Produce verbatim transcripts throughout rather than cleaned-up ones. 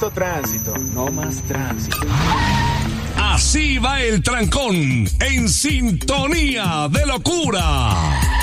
Tránsito, no más tránsito. Así va el trancón, en sintonía de locura.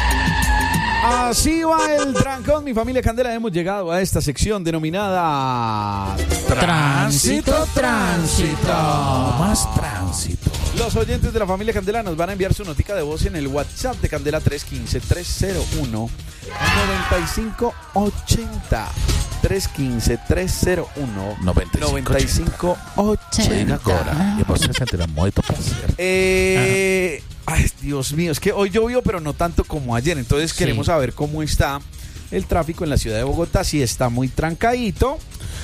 Así va el trancón, mi familia Candela. Hemos llegado a esta sección denominada Tránsito, tránsito, más tránsito. Los oyentes de la familia Candela nos van a enviar su notica de voz en el WhatsApp de Candela tres uno cinco, tres cero uno, nueve cinco ocho cero. tres uno cinco, tres cero uno, nueve cinco ocho cero. Y vos se sentirá muy placer. Eh, ay, Dios mío, es que hoy llovió, pero no tanto como ayer. Entonces Sí. queremos saber cómo está el tráfico en la ciudad de Bogotá. Si está muy trancadito,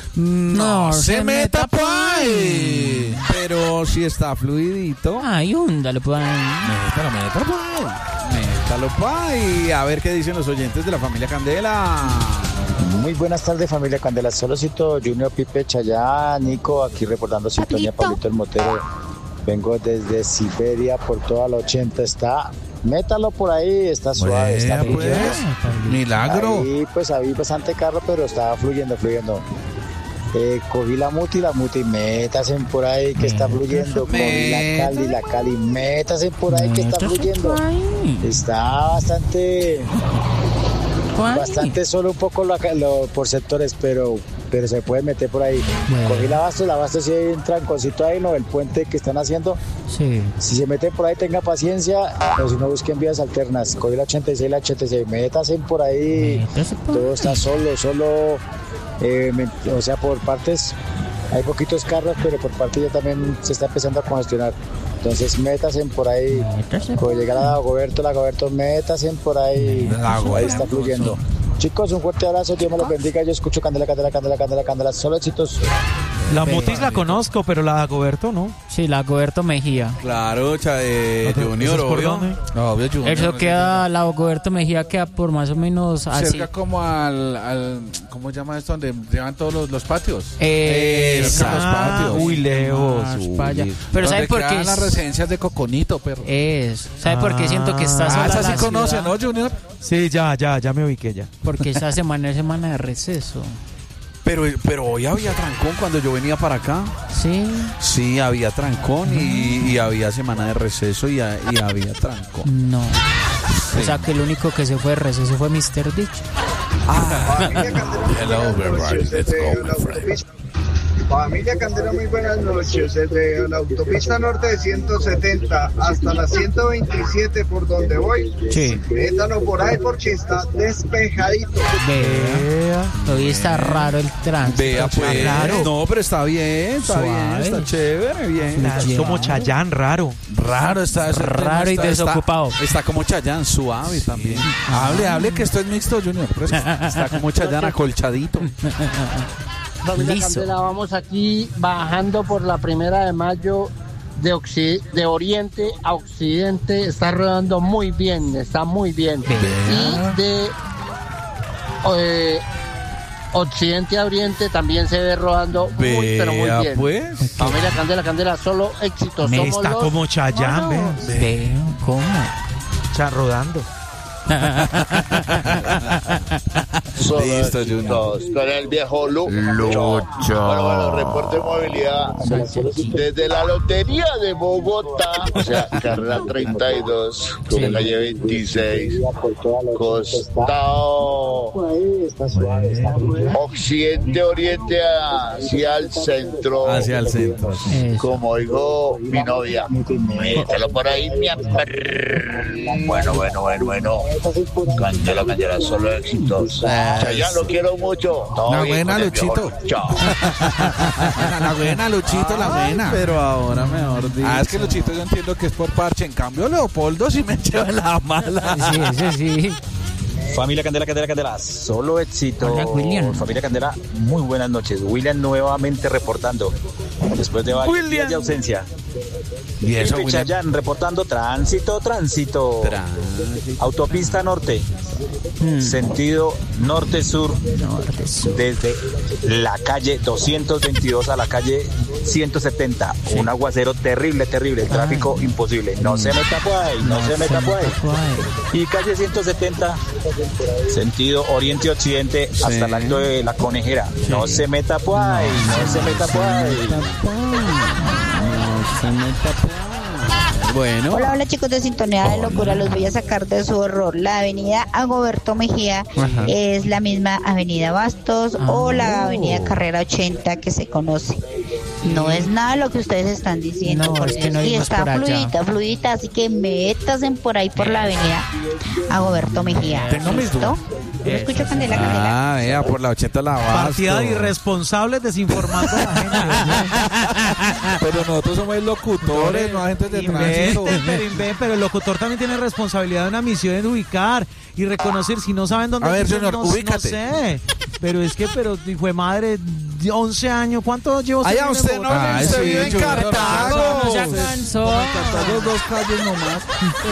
No se meta por ahí. pero si está fluidito, Ay, húndalo por ahí. métalo, métalo, pues. Métalo, pa. Y a ver qué dicen los oyentes de la familia Candela. Muy buenas tardes, familia Candela. Solo cito Junior, Pipe, Chayá, Nico, aquí reportando sintonía, Pablito el Motero. Vengo desde Siberia por toda la ochenta. Está, métalo por ahí, está suave, está Vea, fluyendo. pues. Milagro. Ahí, pues ahí bastante carro, pero estaba fluyendo, fluyendo. Eh, cogí la muti, la muti, métase por ahí que está fluyendo. Cogí la Cali, la Cali, métase por ahí que está Métase fluyendo. por ahí. Está bastante... Por ahí. Bastante solo un poco lo, lo- por sectores, pero pero se puede meter por ahí. Bueno. Cogí la Abasto, la Abasto si hay un tranconcito ahí, ¿no? El puente que están haciendo. Sí. Si se meten por ahí, tenga paciencia, o si no, busquen vías alternas. Cogí la ochenta y seis, la ochenta y seis, métase por ahí. Métase por Todo ahí. está solo, solo, eh, me- o sea, por partes. Hay poquitos carros, pero por parte ya también se está empezando a congestionar. Entonces, métase por ahí. Métase Cuando por llegar a Dagoberto, Dagoberto, métase por ahí. Dagoberto. Ahí está fluyendo. Chicos, un fuerte abrazo, Dios me los bendiga. Yo escucho Candela, Candela, Candela, Candela, Candela. Solo éxitos. La Mutis la conozco, pero la de Dagoberto no. Sí, la Goberto Mejía. Claro, cha, eh, Junior, ¿Eso es por obvio. dónde? Obvio, Junior. Eso queda, la Goberto Mejía queda por más o menos así. cerca como al, al ¿cómo se llama esto? Donde llevan todos los, los patios. Eh, Cerca a los Ah, patios. uy, lejos. más uy. pa' allá. Pero ¿sabe Donde por qué? quedan es- las residencias de Coconito, perro. Es. ¿Sabe por qué siento que está sola Ah, esa sí la conoce, ciudad? ¿no, Junior? Sí, ya, ya, ya me ubiqué ya. Porque esta semana es semana de receso. Pero, pero hoy había trancón cuando yo venía para acá. Sí. Sí, había trancón y, y había semana de receso y, a- y había trancón. No. O sea que el único que se fue de receso fue mister Ditch. Hello, everybody. Let's go, my friend. Familia Candela, muy buenas noches. Desde la autopista norte de ciento setenta hasta la ciento veintisiete por donde voy. Sí. Métalo por ahí porque está despejadito. Vea. Hoy está raro el tránsito. Vea, está pues. raro. No, pero está bien, está Suave. bien, está chévere, bien. Está Es como Chayán, raro. Raro está ese Raro y tema, está- desocupado. Está, está como Chayán, suave también. Hable, hable que esto es mixto, Junior. Fresco. Está como Chayán acolchadito. Familia Liso. Candela, vamos aquí bajando por la primera de mayo de, occi- de oriente a occidente. Está rodando muy bien, está muy bien. Y de eh, occidente a oriente también se ve rodando muy, pero muy Vea, bien. pues. Familia Candela, Candela, solo éxitos. Me Somos está los como Chayán, ve. monos. Veo, ¿cómo? Cha rodando. Listo, Junior. Con el viejo Lu. Lucho. Bueno, bueno, reporte de movilidad desde la lotería de Bogotá, o sea, carrera treinta y dos, con Sí. calle veintiséis, costado occidente, oriente hacia el centro. Hacia el centro. Eso. Como dijo mi novia, mételo por ahí, mi amor. Bueno, bueno, bueno, bueno. Candela, Candela, solo éxitos. Ya lo quiero mucho. Todo La bien buena, con el viejo Luchito. Lu. Chao. La buena, Luchito, la buena. Pero ahora mejor dicho. Ah, es que Luchito yo entiendo que es por parche. En cambio, Leopoldo sí me lleva la mala. Sí, ese sí. Familia Candela, Candela, Candela, solo éxito. Hola, William. Familia Candela, muy buenas noches. William nuevamente reportando. Después de varios William. días de ausencia. Y eso, Pipe William. Chayán reportando tránsito, tránsito. Autopista norte, Mm. sentido norte-sur, Norte, sur. desde la calle doscientos veintidós a la calle ciento setenta. Sí. Un aguacero terrible, terrible. El tráfico Ay. imposible. No mm. se meta por ahí, no, no se meta por ahí. Y calle ciento setenta, sentido oriente-occidente, sí. hasta el acto de la Conejera. Sí. No se meta por ahí, no, no se meta por ahí. No se meta por ahí. Bueno. Hola, hola chicos de Sintonía de Locura, los voy a sacar de su horror. La avenida Agoberto Mejía Ajá. es la misma avenida Bastos oh. o la avenida Carrera ochenta que se conoce. No es nada lo que ustedes están diciendo. No, es que no y está fluidita, fluidita, así que métasen por ahí por la avenida Agoberto Mejía. Tengo mis dudas. Yo escucho Candela, Candela. Ah, vea, por la ochenta la Bastos. Partida de irresponsables desinformando a la gente. Pero nosotros somos locutores, no agentes de tránsito. Pero, pero el locutor también tiene responsabilidad de una misión de ubicar y reconocer si no saben dónde. A ver, señor, no, ubícate. No sé. Pero es que, pero, hijo de madre, once años, ¿cuánto llevo? Ay, a usted no, Ay, usted sí, vive en Cartago. No se cansó. En Cartago dos calles nomás.